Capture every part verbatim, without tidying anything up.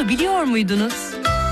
Bunu biliyor muydunuz?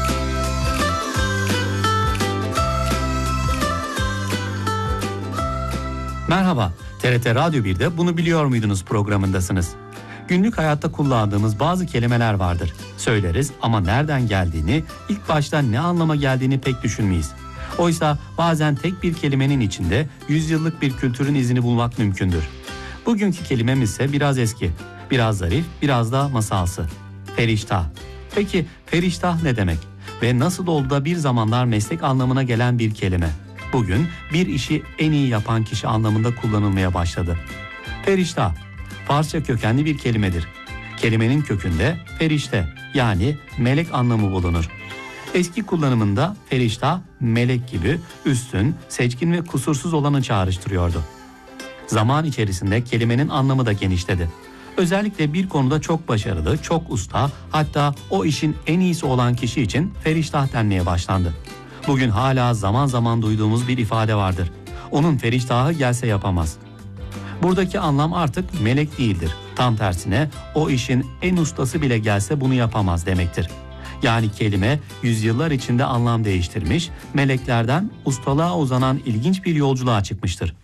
Merhaba, T R T Radyo bir'de Bunu Biliyor Muydunuz programındasınız. Günlük hayatta kullandığımız bazı kelimeler vardır. Söyleriz ama nereden geldiğini, ilk başta ne anlama geldiğini pek düşünmeyiz. Oysa bazen tek bir kelimenin içinde yüzyıllık bir kültürün izini bulmak mümkündür. Bugünkü kelimemiz ise biraz eski, biraz zarif, biraz da masalsı. Feriştah. Peki feriştah ne demek? Ve nasıl oldu da bir zamanlar meslek anlamına gelen bir kelime? Bugün bir işi en iyi yapan kişi anlamında kullanılmaya başladı. Feriştah, Farsça kökenli bir kelimedir. Kelimenin kökünde ferişte yani melek anlamı bulunur. Eski kullanımında feriştah, melek gibi üstün, seçkin ve kusursuz olanı çağrıştırıyordu. Zaman içerisinde kelimenin anlamı da genişledi. Özellikle bir konuda çok başarılı, çok usta, hatta o işin en iyisi olan kişi için feriştah denmeye başlandı. Bugün hala zaman zaman duyduğumuz bir ifade vardır. Onun feriştahı gelse yapamaz. Buradaki anlam artık melek değildir. Tam tersine o işin en ustası bile gelse bunu yapamaz demektir. Yani kelime yüzyıllar içinde anlam değiştirmiş, meleklerden ustalığa uzanan ilginç bir yolculuğa çıkmıştır.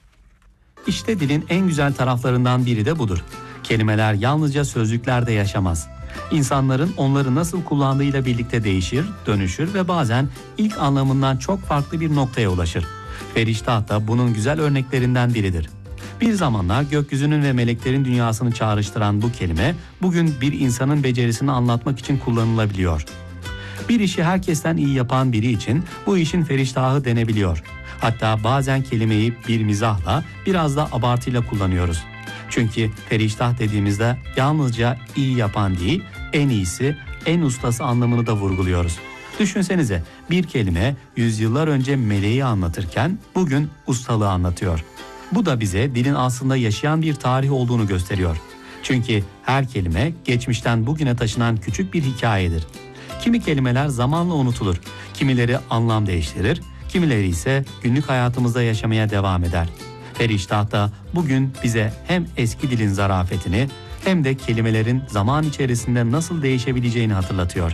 İşte dilin en güzel taraflarından biri de budur. Kelimeler yalnızca sözlüklerde yaşamaz. İnsanların onları nasıl kullandığıyla birlikte değişir, dönüşür ve bazen ilk anlamından çok farklı bir noktaya ulaşır. Feriştah da bunun güzel örneklerinden biridir. Bir zamanlar gökyüzünün ve meleklerin dünyasını çağrıştıran bu kelime bugün bir insanın becerisini anlatmak için kullanılabiliyor. Bir işi herkesten iyi yapan biri için bu işin feriştahı denebiliyor. Hatta bazen kelimeyi bir mizahla, biraz da abartıyla kullanıyoruz. Çünkü feriştah dediğimizde yalnızca iyi yapan değil, en iyisi, en ustası anlamını da vurguluyoruz. Düşünsenize, bir kelime yüzyıllar önce meleği anlatırken bugün ustalığı anlatıyor. Bu da bize dilin aslında yaşayan bir tarih olduğunu gösteriyor. Çünkü her kelime geçmişten bugüne taşınan küçük bir hikayedir. Kimi kelimeler zamanla unutulur, kimileri anlam değiştirir, kimileri ise günlük hayatımızda yaşamaya devam eder. Feriştah da bugün bize hem eski dilin zarafetini hem de kelimelerin zaman içerisinde nasıl değişebileceğini hatırlatıyor.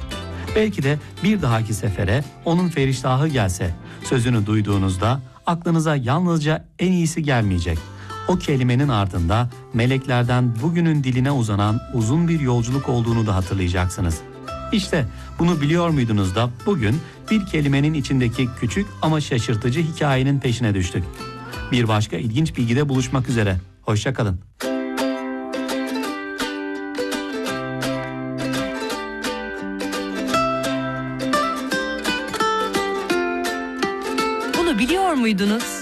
Belki de bir dahaki sefere onun feriştahı gelse, sözünü duyduğunuzda aklınıza yalnızca en iyisi gelmeyecek. O kelimenin ardında meleklerden bugünün diline uzanan uzun bir yolculuk olduğunu da hatırlayacaksınız. İşte bunu biliyor muydunuz da bugün bir kelimenin içindeki küçük ama şaşırtıcı hikayenin peşine düştük. Bir başka ilginç bilgide buluşmak üzere. Hoşça kalın. Bunu biliyor muydunuz?